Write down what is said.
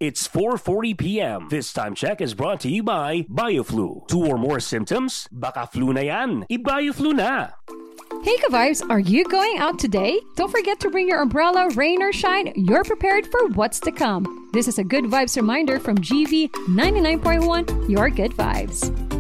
It's 4:40 p.m. This time check is brought to you by BioFlu. 2 or more symptoms? Baka flu na yan. I-BioFlu na. Hey Ka-Vibes, are you going out today? Don't forget to bring your umbrella, rain or shine. You're prepared for what's to come. This is a Good Vibes reminder from GV 99.1, your Good Vibes.